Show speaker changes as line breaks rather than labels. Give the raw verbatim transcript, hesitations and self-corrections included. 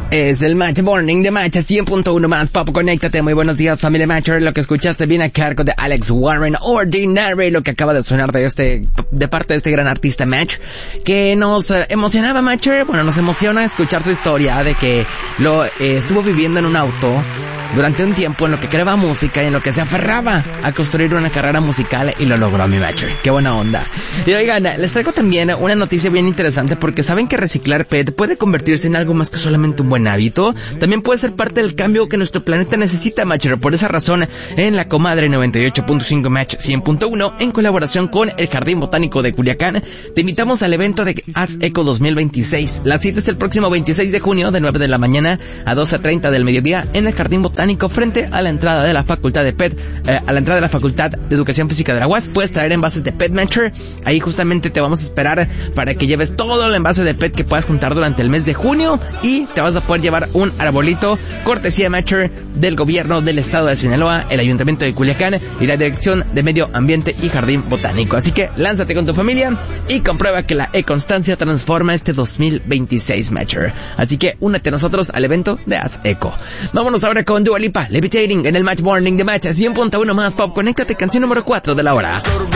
Es el Match Morning de Match cien punto uno más Pop. Conéctate. Muy buenos días, familia Matcher. Lo que escuchaste viene a cargo de Alex Warren, Ordinary, lo que acaba de sonar de este, de parte de este gran artista Match, que nos eh, emocionaba, Matcher. Bueno, nos emociona escuchar su historia de que lo eh, estuvo viviendo en un auto durante un tiempo en lo que creaba música y en lo que se aferraba a construir una carrera musical, y lo logró, mi Matcher. Qué buena onda. Y oigan, les traigo también una noticia bien interesante, porque saben que reciclar P E T puede convertirse en algo más que solamente un buen hábito. También puede ser parte del cambio que nuestro planeta necesita, Matcher. Por esa razón, en la Comadre noventa y ocho punto cinco Match cien punto uno, en colaboración con el Jardín Botánico de Culiacán, te invitamos al evento de Haz Eco dos mil veintiséis. La cita es el próximo veintiséis de junio, de nueve de la mañana a doce treinta del mediodía, en el Jardín Botánico, frente a la entrada de la Facultad de P E T, eh, a la entrada de la Facultad de Educación Física de la U A S. Puedes traer envases de P E T, Matcher. Ahí justamente te vamos a esperar para que lleves todo el envase de P E T que puedas juntar durante el mes de junio, y te vas a poder llevar un arbolito, cortesía, Matcher, del gobierno del estado de Sinaloa, el Ayuntamiento de Culiacán y la Dirección de Medio Ambiente y Jardín Botánico. Así que lánzate con tu familia y comprueba que la e-constancia transforma este dos mil veintiséis, Matcher. Así que únete a nosotros al evento de Haz Eco. Vámonos ahora con Dua Lipa, Levitating, en el Match Morning de Match cien punto uno más Pop. Conéctate, canción número cuatro de la hora.